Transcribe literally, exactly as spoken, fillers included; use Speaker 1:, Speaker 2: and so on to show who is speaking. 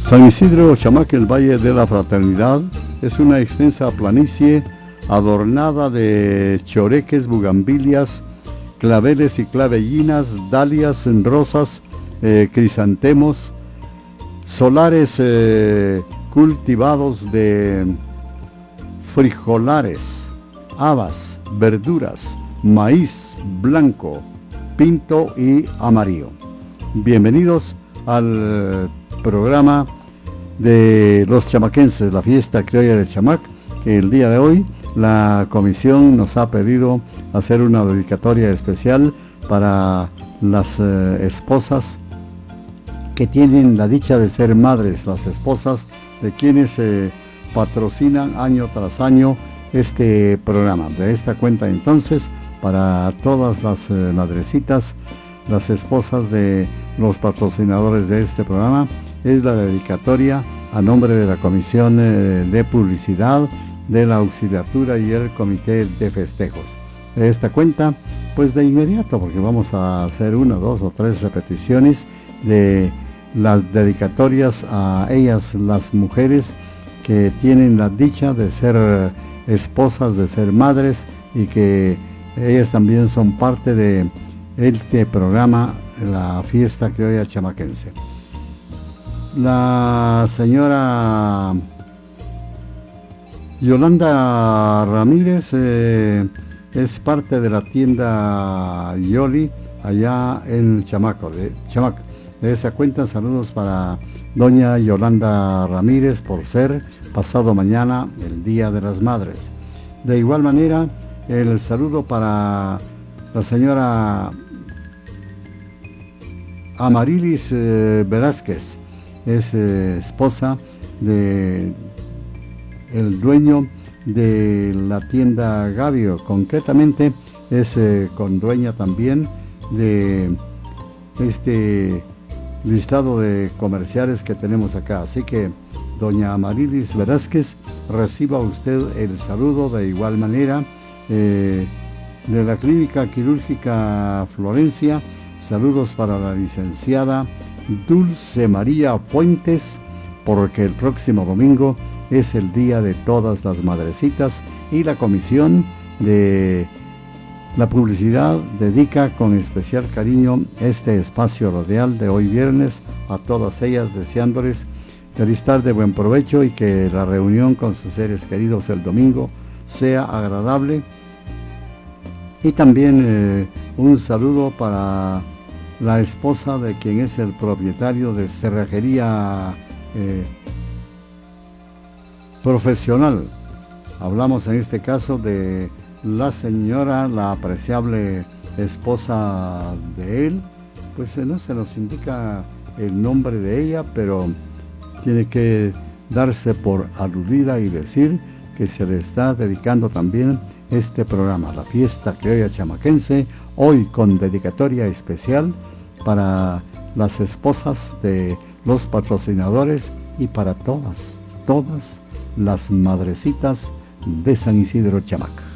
Speaker 1: San Isidro Chamac, el Valle de la Fraternidad, es una extensa planicie adornada de choreques, bugambilias, claveles y clavellinas, dalias, rosas, eh, crisantemos, solares eh, cultivados de frijolares, habas, verduras, maíz blanco, pinto y amarillo. Bienvenidos al programa de los chamaquenses, la fiesta criolla del Chamac, que el día de hoy la comisión nos ha pedido hacer una dedicatoria especial para las eh, esposas que tienen la dicha de ser madres, las esposas de quienes eh, patrocinan año tras año este programa. De esta cuenta entonces, para todas las eh, madrecitas, las esposas de los patrocinadores de este programa, es la dedicatoria a nombre de la Comisión eh, de Publicidad, de la Auxiliatura y el Comité de Festejos. De esta cuenta, pues de inmediato, porque vamos a hacer una, dos o tres repeticiones de las dedicatorias a ellas, las mujeres que tienen la dicha de ser esposas, de ser madres, y que ellas también son parte de este programa, la fiesta criolla chamaquense. La señora Yolanda Ramírez eh, es parte de la tienda Yoli allá en Chamaco, de Chamac. De esa cuenta, saludos para doña Yolanda Ramírez por ser pasado mañana el Día de las Madres. De igual manera, el saludo para la señora Amarilis eh, Velázquez, es eh, esposa de el dueño de la tienda Gavio, concretamente es eh, con dueña también de este listado de comerciales que tenemos acá. Así que doña Amarilis Velázquez, reciba usted el saludo. De igual manera eh, de la Clínica Quirúrgica Florencia, saludos para la licenciada Dulce María Fuentes, porque el próximo domingo es el Día de todas las madrecitas y la Comisión de la Publicidad dedica con especial cariño este espacio radial de hoy viernes a todas ellas, deseándoles feliz tarde, buen provecho y que la reunión con sus seres queridos el domingo sea agradable. Y también eh, un saludo para la esposa de quien es el propietario de cerrajería eh, profesional. Hablamos en este caso de la señora, la apreciable esposa de él. Pues eh, no se nos indica el nombre de ella, pero tiene que darse por aludida y decir que se le está dedicando también este programa, la fiesta criolla chamaquense, hoy con dedicatoria especial para las esposas de los patrocinadores y para todas, todas las madrecitas de San Isidro Chamac.